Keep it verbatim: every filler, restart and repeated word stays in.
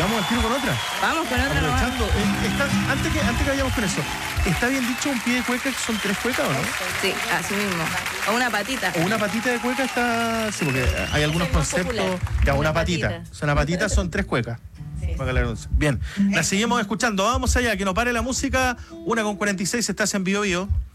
vamos al tiro con otra. Vamos con otra nomás. Aprovechando, eh, está, antes, que, antes que vayamos con eso, ¿está bien dicho un pie de cueca que son tres cuecas o no? Sí, así mismo. O una patita. O una patita de cueca está... Sí, porque hay algunos conceptos... Ya, una, Una patita. patita. O sea, una patita son tres cuecas. Sí. Bien, la seguimos escuchando. Vamos allá, que no pare la música. Una con cuarenta y seis, estás en Bio Bio.